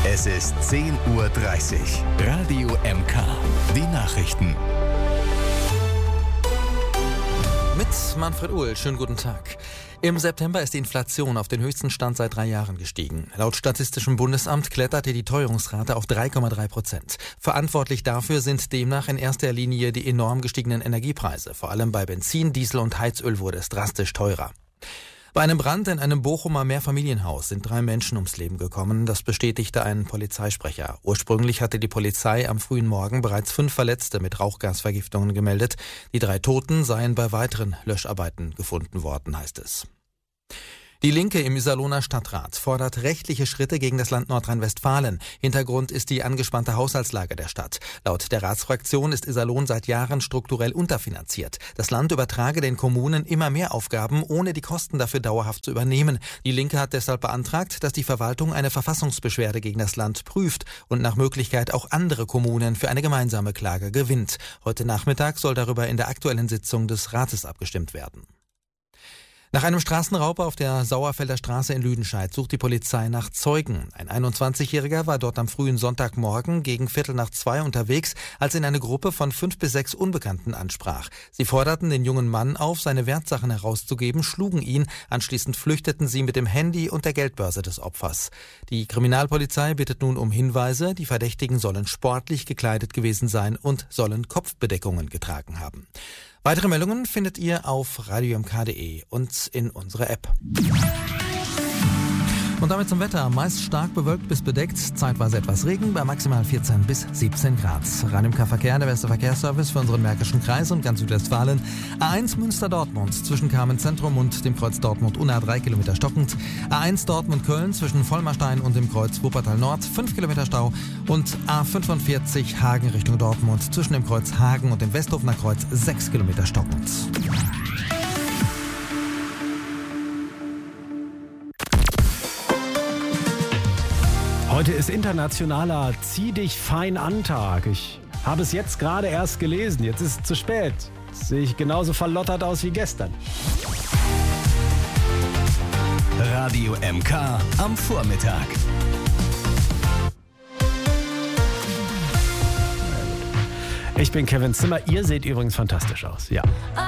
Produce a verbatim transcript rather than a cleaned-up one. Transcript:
Es ist zehn Uhr dreißig. Radio M K. Die Nachrichten. Mit Manfred Uhl, schönen guten Tag. Im September ist die Inflation auf den höchsten Stand seit drei Jahren gestiegen. Laut Statistischem Bundesamt kletterte die Teuerungsrate auf drei Komma drei Prozent. Verantwortlich dafür sind demnach in erster Linie die enorm gestiegenen Energiepreise. Vor allem bei Benzin, Diesel und Heizöl wurde es drastisch teurer. Bei einem Brand in einem Bochumer Mehrfamilienhaus sind drei Menschen ums Leben gekommen. Das bestätigte ein Polizeisprecher. Ursprünglich hatte die Polizei am frühen Morgen bereits fünf Verletzte mit Rauchgasvergiftungen gemeldet. Die drei Toten seien bei weiteren Löscharbeiten gefunden worden, heißt es. Die Linke im Iserlohner Stadtrat fordert rechtliche Schritte gegen das Land Nordrhein-Westfalen. Hintergrund ist die angespannte Haushaltslage der Stadt. Laut der Ratsfraktion ist Iserlohn seit Jahren strukturell unterfinanziert. Das Land übertrage den Kommunen immer mehr Aufgaben, ohne die Kosten dafür dauerhaft zu übernehmen. Die Linke hat deshalb beantragt, dass die Verwaltung eine Verfassungsbeschwerde gegen das Land prüft und nach Möglichkeit auch andere Kommunen für eine gemeinsame Klage gewinnt. Heute Nachmittag soll darüber in der aktuellen Sitzung des Rates abgestimmt werden. Nach einem Straßenraub auf der Sauerfelder Straße in Lüdenscheid sucht die Polizei nach Zeugen. Ein einundzwanzigjähriger war dort am frühen Sonntagmorgen gegen Viertel nach zwei unterwegs, als ihn eine Gruppe von fünf bis sechs Unbekannten ansprach. Sie forderten den jungen Mann auf, seine Wertsachen herauszugeben, schlugen ihn, anschließend flüchteten sie mit dem Handy und der Geldbörse des Opfers. Die Kriminalpolizei bittet nun um Hinweise, die Verdächtigen sollen sportlich gekleidet gewesen sein und sollen Kopfbedeckungen getragen haben. Weitere Meldungen findet ihr auf radio m k punkt de und in unserer App. Und damit zum Wetter. Meist stark bewölkt bis bedeckt, zeitweise etwas Regen bei maximal vierzehn bis siebzehn Grad. Radio M K Verkehr, der beste Verkehrsservice für unseren Märkischen Kreis und ganz Südwestfalen. A eins Münster-Dortmund zwischen Kamenz-Zentrum und dem Kreuz Dortmund-Unna drei Kilometer stockend. A eins Dortmund-Köln zwischen Vollmerstein und dem Kreuz Wuppertal-Nord fünf Kilometer Stau. Und A fünfundvierzig Hagen Richtung Dortmund zwischen dem Kreuz Hagen und dem Westhofener Kreuz sechs Kilometer stockend. Heute ist internationaler Zieh dich fein an Tag. Ich habe es jetzt gerade erst gelesen. Jetzt ist es zu spät. Jetzt sehe ich genauso verlottert aus wie gestern. Radio M K am Vormittag. Ich bin Kevin Zimmer. Ihr seht übrigens fantastisch aus. Ja.